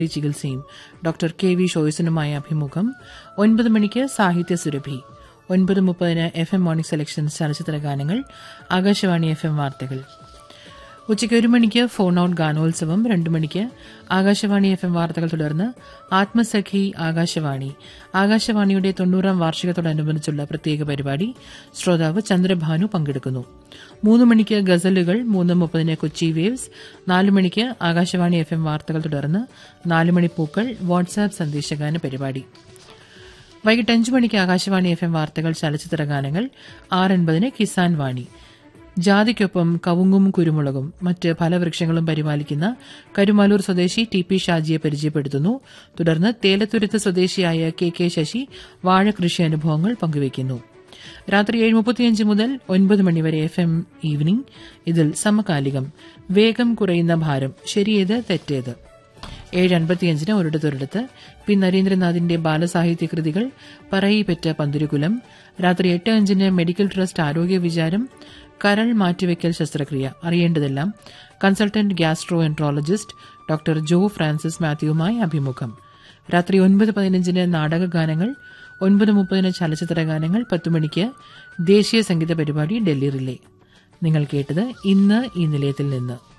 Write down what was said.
ചികിത്സയും ഡോക്ടർ കെ.വി. ഷോയ്സനുമായ അഭിമുഖം. 9 മണിക്ക് സാഹിത്യ സുരഭി. 9:30 FM മോർണിംഗ് സെലക്ഷൻ ചലച്ചിത്ര ഗാനങ്ങൾ. ആകാശവാണി FM വാർത്തകൾ. ഉച്ചയ്ക്ക് 1 മണിക്ക് ഫോൺ ഔട്ട് ഗാനോത്സവം. 2 മണിക്ക് ആകാശവാണി FM വാർത്തകൾ. തുടർന്ന് ആത്മസഖി ആകാശവാണി. ആകാശവാണിയുടെ 90ാം വാർഷികത്തോടനുബന്ധിച്ചുള്ള പ്രത്യേക പരിപാടി. ശ്രോതാവ് ചന്ദ്രഭാനു പങ്കെടുക്കുന്നു. 3 മണിക്ക് ഗസലുകൾ. 3:30 കൊച്ചി വേവ്സ്. 4 മണിക്ക് ആകാശവാണി FM വാർത്തകൾ. തുടർന്ന് 4 മണിപ്പൂക്കൾ വാട്സാപ്പ് സന്ദേശഗാന പരിപാടി. വൈകിട്ട് 5 മണിക്ക് ആകാശവാണി FM വാർത്തകൾ ചലച്ചിത്ര ഗാനങ്ങൾ. 6:50 കിസാൻ വാണി. ജാതിക്കൊപ്പം കവുങ്ങും കുരുമുളകും മറ്റ് ഫലവൃക്ഷങ്ങളും പരിപാലിക്കുന്ന കരുമാലൂർ സ്വദേശി ടി.പി. ഷാജിയെ പരിചയപ്പെടുത്തുന്നു. തുടർന്ന് തേലത്തുരുത്ത് സ്വദേശിയായ കെ. ശശി വാഴകൃഷി അനുഭവങ്ങൾ പങ്കുവയ്ക്കുന്നു. രാത്രി 7:35 മുതൽ 9 മണിവരെ FM ഈവനിംഗ്. ഇതിൽ സമകാലികം. വേഗം കുറയുന്ന ഭാരം, ശരിയേത് തെറ്റേത്. 7:55 ഒരിടത്തൊരിടത്ത് പി. നരേന്ദ്രനാഥിന്റെ ബാലസാഹിത്യ കൃതികൾ. പറയിപ്പറ്റ പന്തിരുകുലം. രാത്രി 8:05 മെഡിക്കൽ ട്രസ്റ്റ് ആരോഗ്യ വിചാരം. കരൾ മാറ്റിവെക്കൽ ശസ്ത്രക്രിയ അറിയേണ്ടതെല്ലാം കൺസൾട്ടന്റ് ഗ്യാസ്ട്രോ എൻട്രോളജിസ്റ്റ് ഡോക്ടർ ജോ ഫ്രാൻസിസ് മാത്യുവുമായി അഭിമുഖം. രാത്രി 9:15 നാടകഗാനങ്ങൾ. 9:30 ചലച്ചിത്ര ഗാനങ്ങൾ. 10 മണിക്ക് ദേശീയ സംഗീത പരിപാടി ഡൽഹി റിലേ. നിങ്ങൾ കേട്ടത് ഇന്ന് ഈ നിലയത്തിൽ നിന്ന്.